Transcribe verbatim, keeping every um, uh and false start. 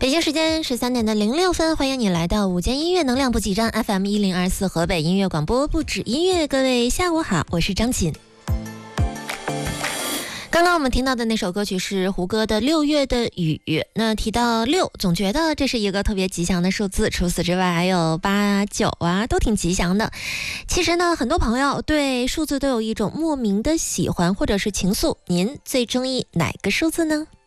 北京时间十三点的零六分，欢迎你来到午间音乐能量补给站 F M 一零二四河北音乐广播，不止音乐，各位下午好，我是张琴。刚刚我们听到的那首歌曲是胡歌的《六月的雨》。那提到六，总觉得这是一个特别吉祥的数字，除此之外还有八、九啊，都挺吉祥的。其实呢，很多朋友对数字都有一种莫名的喜欢或者是情愫，您最中意哪个数字呢？